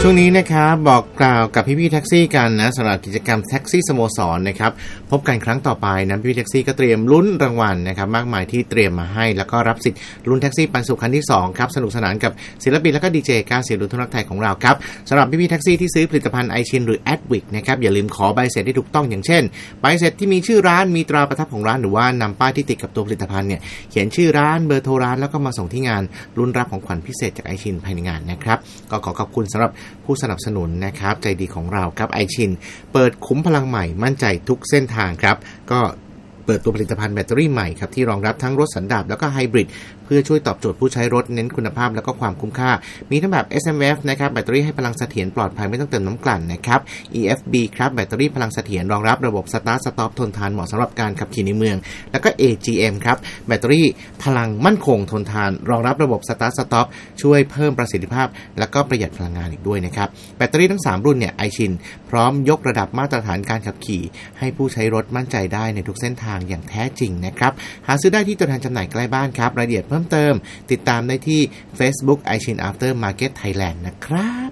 ช่วงนี้นะครับบอกกล่าวกับพี่ๆแท็กซี่กันนะสำหรับกิจกรรมแท็กซี่สโมสรนะครับพบกันครั้งต่อไปนะพี่แท็กซี่ก็เตรียมลุ้นรางวัลนะครับมากมายที่เตรียมมาให้แล้วก็รับสิทธิ์ลุ้นแท็กซี่ปันสุขครั้งที่2ครับสนุกสนานกับศิลปินและก็ดีเจก้าวเสียงลุ้นทุนรักไทยของเราครับสำหรับพี่ๆแท็กซี่ที่ซื้อผลิตภัณฑ์ไอชินหรือแอดวิกนะครับอย่าลืมขอใบเสร็จที่ถูกต้องอย่างเช่นใบเสร็จที่มีชื่อร้านมีตราประทับของร้านหรือว่านำป้ายที่ติดกับตัวผลิตภัณฑ์เนี่ยเขียนชื่อร้านเบอร์โทรร้านแล้วก็มาส่งที่งานลุ้นรับของขวัญพิเศษจากไอชินภายในงานนะครับก็ขอบคุณสำหรับผู้สนับสนุนนะครับใจดีของเราครับไอชินเปิดคุ้มพลังใหม่มั่นใจทุกเส้นทางครับก็เปิดตัวผลิตภัณฑ์แบตเตอรี่ใหม่ครับที่รองรับทั้งรถสันดาปแล้วก็ไฮบริดเพื่อช่วยตอบโจทย์ผู้ใช้รถเน้นคุณภาพแล้วก็ความคุ้มค่ามีทั้งแบบ SMF นะครับแบตเตอรี่ให้พลังเสถียรปลอดภัยไม่ต้องเติมน้ำกลั่นนะครับ EFB ครับแบตเตอรี่พลังเสถียรรองรับระบบสตาร์ทสต็อปทนทานเหมาะสำหรับการขับขี่ในเมืองแล้วก็ AGM ครับแบตเตอรี่พลังมั่นคงทนทานรองรับระบบสตาร์ทสต็อปช่วยเพิ่มประสิทธิภาพแล้วก็ประหยัดพลังงานอีกด้วยนะครับแบตเตอรี่ทั้ง3รุ่นเนี่ยไอชินพร้อมยกระดับมาตรฐานการขับขี่ให้ผู้ใช้รถมั่นใจได้ในทุกเส้นทางอย่างแท้จริงนะครับหาซื้อได้ที่ตัวแทนจำหน่ายใกล้บ้านครับรายละเอียดเพิ่มเติมติดตามได้ที่ Facebook iChin After Market Thailand นะครับ